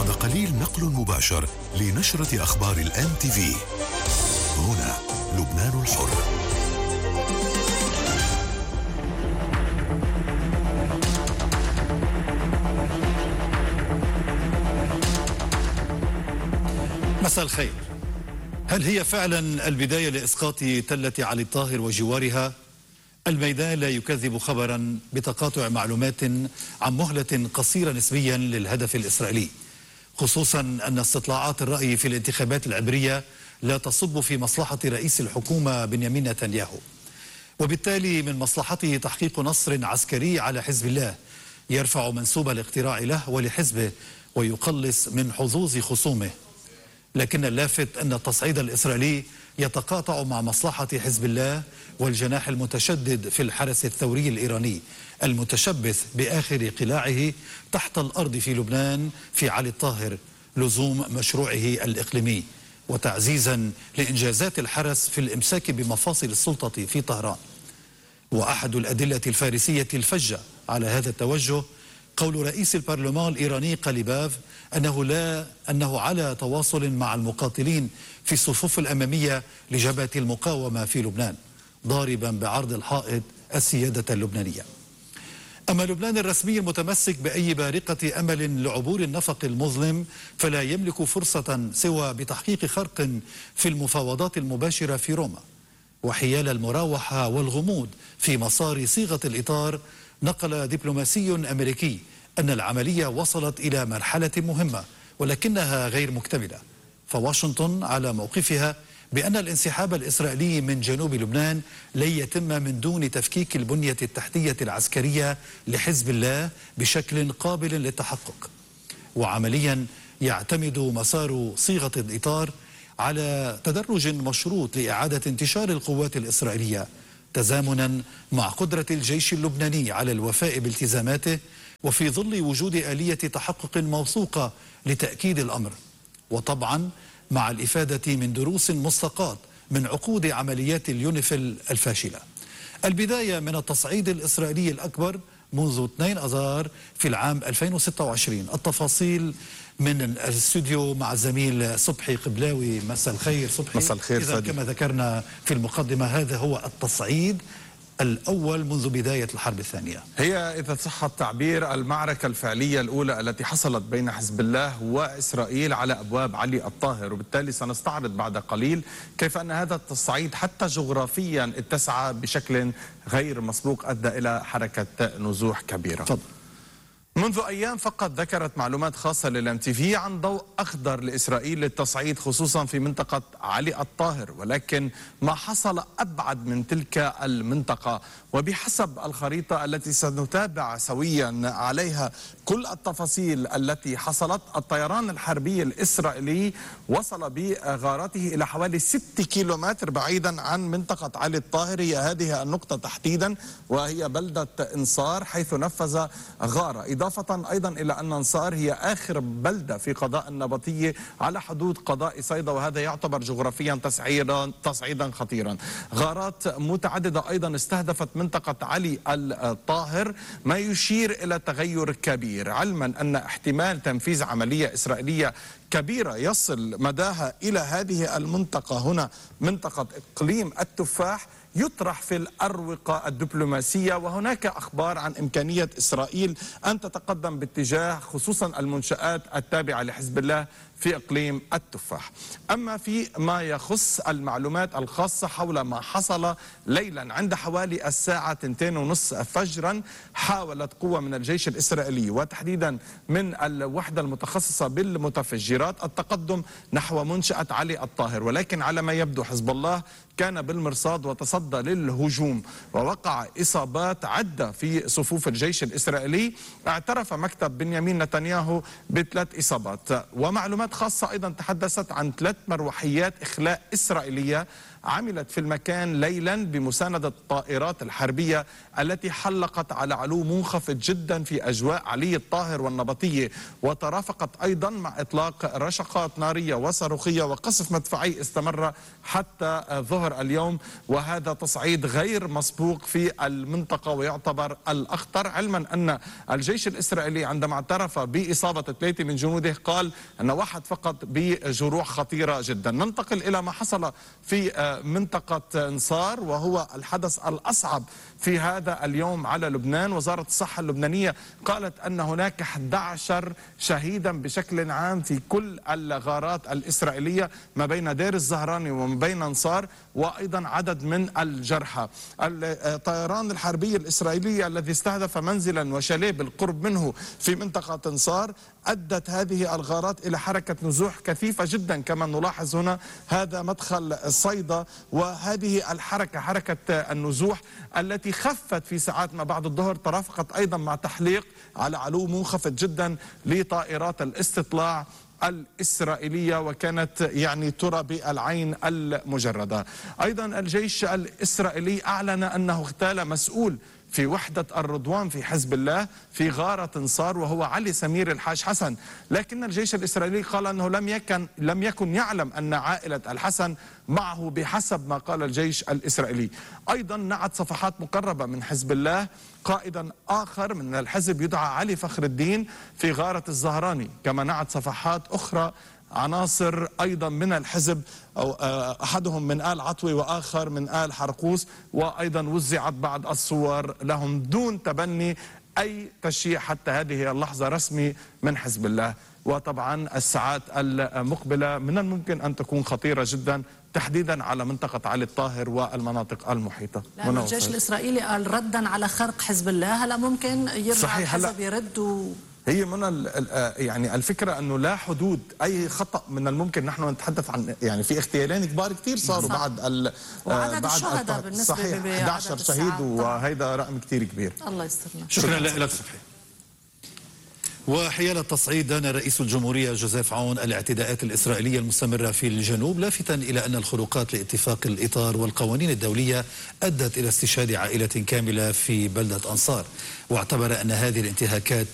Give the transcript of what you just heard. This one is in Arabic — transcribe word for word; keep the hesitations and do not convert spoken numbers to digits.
بعد قليل نقل مباشر لنشرة أخبار الآن تي في. هنا لبنان الحر. مساء الخير. هل هي فعلا البداية لإسقاط تلة علي الطاهر وجوارها؟ الميدان لا يكذب خبرا بتقاطع معلومات عن مهلة قصيرة نسبيا للهدف الإسرائيلي، خصوصا أن استطلاعات الرأي في الانتخابات العبرية لا تصب في مصلحة رئيس الحكومة بنيامين نتنياهو، وبالتالي من مصلحته تحقيق نصر عسكري على حزب الله يرفع منسوب الاقتراع له ولحزبه ويقلص من حظوظ خصومه. لكن اللافت أن التصعيد الإسرائيلي يتقاطع مع مصلحة حزب الله والجناح المتشدد في الحرس الثوري الإيراني المتشبث بآخر قلاعه تحت الأرض في لبنان في علي الطاهر، لزوم مشروعه الإقليمي وتعزيزا لإنجازات الحرس في الإمساك بمفاصل السلطة في طهران. وأحد الأدلة الفارسية الفجة على هذا التوجه قول رئيس البرلمان الإيراني قليباف أنه لا أنه على تواصل مع المقاتلين في الصفوف الأمامية لجبهة المقاومة في لبنان، ضاربا بعرض الحائط السيادة اللبنانية. أما لبنان الرسمي المتمسك بأي بارقة أمل لعبور النفق المظلم فلا يملك فرصة سوى بتحقيق خرق في المفاوضات المباشرة في روما. وحيال المراوحة والغموض في مسار صيغة الإطار، نقل دبلوماسي أمريكي أن العملية وصلت إلى مرحلة مهمة ولكنها غير مكتملة، فواشنطن على موقفها بأن الانسحاب الإسرائيلي من جنوب لبنان لن يتم من دون تفكيك البنية التحتية العسكرية لحزب الله بشكل قابل للتحقق. وعمليا يعتمد مسار صيغة الإطار على تدرج مشروط لإعادة انتشار القوات الإسرائيلية تزامنا مع قدرة الجيش اللبناني على الوفاء بالتزاماته، وفي ظل وجود آلية تحقق موثوقة لتأكيد الأمر، وطبعا مع الإفادة من دروس مستقاة من عقود عمليات اليونيفيل الفاشلة. البداية من التصعيد الإسرائيلي الأكبر منذ اثنين أذار في العام ألفين وستة وعشرين. التفاصيل من الاستوديو مع الزميل صبحي قبلاوي. مساء الخير صبحي. مساء الخير. إذا كما ذكرنا في المقدمة هذا هو التصعيد الأول منذ بداية الحرب الثانية. هي إذا صح التعبير المعركة الفعلية الأولى التي حصلت بين حزب الله وإسرائيل على أبواب علي الطاهر، وبالتالي سنستعرض بعد قليل كيف أن هذا التصعيد حتى جغرافيا اتسع بشكل غير مسبوق أدى إلى حركة نزوح كبيرة. فضل. منذ أيام فقط ذكرت معلومات خاصة للام تي في عن ضوء أخضر لإسرائيل للتصعيد خصوصا في منطقة علي الطاهر، ولكن ما حصل أبعد من تلك المنطقة. وبحسب الخريطة التي سنتابع سويا عليها كل التفاصيل التي حصلت، الطيران الحربي الإسرائيلي وصل بغارته إلى حوالي ستة كيلومتر بعيدا عن منطقة علي الطاهر. هي هذه النقطة تحديدا وهي بلدة إنصار حيث نفذ غارة، إضافة أيضا إلى أن أنصار هي آخر بلدة في قضاء النبطية على حدود قضاء صيدا، وهذا يعتبر جغرافيا تصعيدا تصعيدا خطيرا. غارات متعددة أيضا استهدفت منطقة علي الطاهر، ما يشير إلى تغير كبير، علما أن احتمال تنفيذ عملية إسرائيلية كبيرة يصل مداها إلى هذه المنطقة هنا منطقة إقليم التفاح يطرح في الأروقة الدبلوماسية. وهناك أخبار عن إمكانية إسرائيل أن تتقدم باتجاه خصوصا المنشآت التابعة لحزب الله في إقليم التفاح. أما في ما يخص المعلومات الخاصة حول ما حصل ليلا عند حوالي الساعة اثنتين ونصف فجرا، حاولت قوة من الجيش الإسرائيلي وتحديدا من الوحدة المتخصصة بالمتفجرات التقدم نحو منشأة علي الطاهر، ولكن على ما يبدو حزب الله كان بالمرصاد وتصدى للهجوم ووقع إصابات عدة في صفوف الجيش الإسرائيلي. اعترف مكتب بنيامين نتنياهو بثلاث إصابات، ومعلومات خاصة أيضا تحدثت عن ثلاث مروحيات إخلاء إسرائيلية عملت في المكان ليلا بمساندة الطائرات الحربية التي حلقت على علو منخفض جدا في أجواء علي الطاهر والنبطية، وترافقت أيضا مع إطلاق رشقات نارية وصاروخية وقصف مدفعي استمر حتى ظهر اليوم، وهذا تصعيد غير مسبوق في المنطقة ويعتبر الأخطر، علما أن الجيش الإسرائيلي عندما اعترف بإصابة ثلاثة من جنوده قال أن واحد فقط بجروح خطيرة جدا. ننتقل إلى ما حصل في منطقة انصار وهو الحدث الأصعب في هذا اليوم على لبنان. وزارة الصحة اللبنانية قالت أن هناك أحد عشر شهيدا بشكل عام في كل الغارات الإسرائيلية ما بين دير الزهراني وما بين انصار، وأيضا عدد من الجرحى. الطيران الحربي الإسرائيلي الذي استهدف منزلا وشاليه بالقرب منه في منطقة انصار أدت هذه الغارات إلى حركة نزوح كثيفة جدا كما نلاحظ هنا. هذا مدخل الصيدا، وهذه الحركة حركة النزوح التي خفت في ساعات ما بعد الظهر ترافقت أيضا مع تحليق على علو منخفض جدا لطائرات الاستطلاع الإسرائيلية، وكانت يعني ترى بالعين المجردة. أيضا الجيش الإسرائيلي أعلن أنه اغتال مسؤول في وحدة الرضوان في حزب الله في غارة انصار وهو علي سمير الحاج حسن، لكن الجيش الإسرائيلي قال أنه لم يكن لم يكن يعلم أن عائلة الحسن معه بحسب ما قال الجيش الإسرائيلي. أيضا نعت صفحات مقربة من حزب الله قائدا آخر من الحزب يدعى علي فخر الدين في غارة الزهراني، كما نعت صفحات أخرى عناصر أيضا من الحزب، أو أحدهم من آل عطوي وآخر من آل حرقوس، وأيضا وزعت بعض الصور لهم دون تبني أي تشييع حتى هذه اللحظة رسمي من حزب الله. وطبعا الساعات المقبلة من الممكن أن تكون خطيرة جدا تحديدا على منطقة علي الطاهر والمناطق المحيطة. لأن الجيش الإسرائيلي قال ردا على خرق حزب الله، هلا ممكن يرجع الحزب يرد و... هي من يعني الفكرة أنه لا حدود أي خطأ من الممكن نحن نتحدث عن، يعني في اغتيالين كبار كثير صاروا صح. بعد ال وعدد بعد الشهداء بالنسبة صحيح أحد عشر شهيد، وهيدا رقم كثير كبير. الله يسترنا. شكرا لك صبحي. وحيال التصعيد دان رئيس الجمهورية جوزيف عون الاعتداءات الإسرائيلية المستمرة في الجنوب، لافتا إلى أن الخروقات لاتفاق الإطار والقوانين الدولية أدت إلى استشهاد عائلة كاملة في بلدة أنصار، واعتبر أن هذه الانتهاكات